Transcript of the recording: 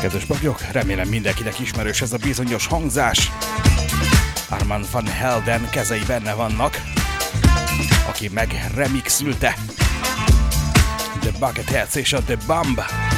Kedves bagyok, remélem mindenkinek ismerős ez a bizonyos hangzás. Armand van Helden kezei benne vannak, aki megremixülte The Bucketheads és a The Bump.